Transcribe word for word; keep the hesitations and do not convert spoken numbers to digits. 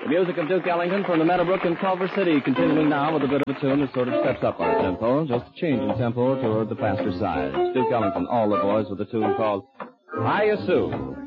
The music of Duke Ellington from the Meadowbrook in Culver City, continuing now with a bit of a tune that sort of steps up our tempo, just a change in tempo toward the faster side. It's Duke Ellington, All the Boys, with a tune called I Assume.